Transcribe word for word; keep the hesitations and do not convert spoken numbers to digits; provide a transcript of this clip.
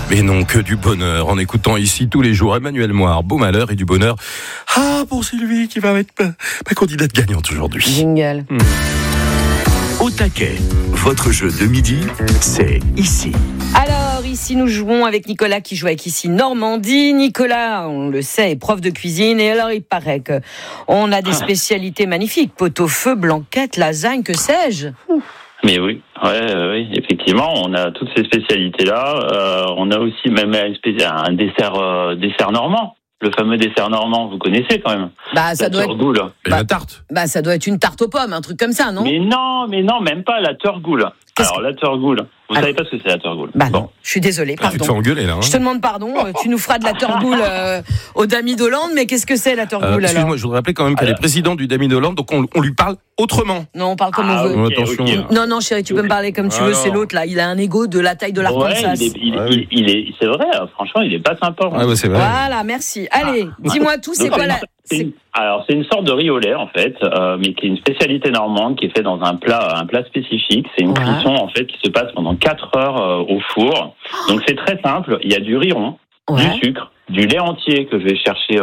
Mais non, que du bonheur en écoutant ici tous les jours Emmanuel Moire, beau malheur et du bonheur. Ah, pour Sylvie qui va être ma, ma candidate gagnante aujourd'hui. Jingle. Mmh. Au taquet, votre jeu de midi, c'est ici. Alors, ici, nous jouons avec Nicolas qui joue avec ici Normandie. Nicolas, on le sait, est prof de cuisine. Et alors, il paraît qu'on a des spécialités magnifiques. Pot-au-feu, blanquette, lasagne, que sais-je. Mais oui, ouais, oui, effectivement, on a toutes ces spécialités-là. Euh, on a aussi même un dessert, euh, dessert normand. Le fameux dessert normand, vous connaissez quand même. Bah, ça la doit turgoule. être... Et bah, la tarte. Bah, ça doit être une tarte aux pommes, un truc comme ça, non? Mais non, mais non, même pas la turgoule. Qu'est-ce Alors, que... la turgoule, vous ah, savez pas ce que c'est la turgoule. Bah bon. non, je suis désolée, Ah, tu te pardon. fais engueuler là. Hein. Je te demande pardon, euh, tu nous feras de la turgoule euh, au Dami d'Hollande, mais qu'est-ce que c'est la turgoule Euh, alors? excuse-moi, je voudrais rappeler quand même qu'elle alors... est présidente du Dami d'Hollande, donc on, on lui parle autrement. Non, on parle comme ah, on veut. okay, attention. okay. Non, non, chérie, tu peux me parler comme tu veux, Alors. c'est l'autre là. Il a un ego de la taille de l'Arkansas. Ouais, il est, il, Ah, il, oui. il est, c'est vrai, franchement, il est pas sympa. Ah ouais, c'est vrai. Voilà, merci. Allez, Ah. dis-moi tout, c'est Donc, quoi c'est la... une- c'est une- alors, c'est une sorte de riz au lait, en fait, euh, mais qui est une spécialité normande, qui est fait dans un plat, un plat spécifique. C'est une Ouais. cuisson, en fait, qui se passe pendant quatre heures euh, au four. Donc, c'est très simple. Il y a du riz rond, Ouais. du sucre, du lait entier que je vais chercher